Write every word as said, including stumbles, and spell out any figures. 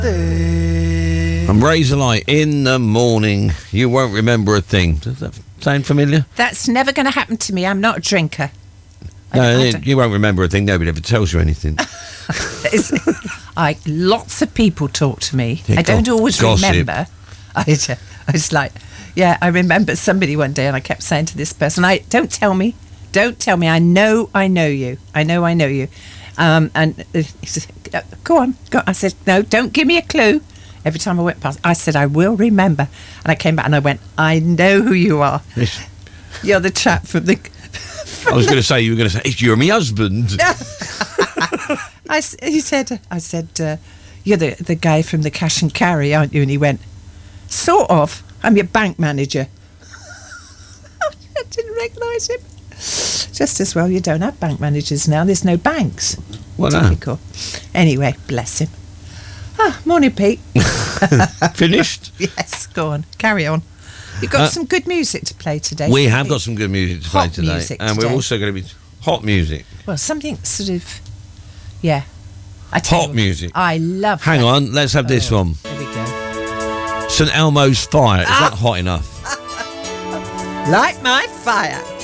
And Razorlight in the morning. You won't remember a thing. Does that sound familiar? That's never going to happen to me. I'm not a drinker. I No, don't- I it- don't- you won't remember a thing. Nobody ever tells you anything. It's- I lots of people talk to me. Yeah, I don't go- always gossip. remember. I, I was like, yeah, I remember somebody one day, and I kept saying to this person, "I don't tell me, don't tell me. I know, I know you. I know, I know you." Um, and uh, he said, "Uh, "Go on, go." I said, "No, don't give me a clue." Every time I went past, I said, "I will remember." And I came back and I went, "I know who you are. Yes. You're the chap from the." I was going to say, you were going to say, you're my husband. I, s- he said, I said, uh, "You're the, the guy from the cash and carry, aren't you?" And he went, "Sort of. I'm your bank manager." I didn't recognise him. Just as well you don't have bank managers now. There's no banks. Well, no. Typical. Anyway, bless him. Ah, morning, Pete. Finished? Yes, go on. Carry on. You've got Uh, some good music to play today. We haven't have you? got some good music to play Hot today. music and we're today. also going to be hot music. Well, something sort of, yeah. I tell Hot you what, music. I love Hang that. on, let's have this Oh, one. There we go. St Elmo's Fire. Is that hot enough? Light my fire.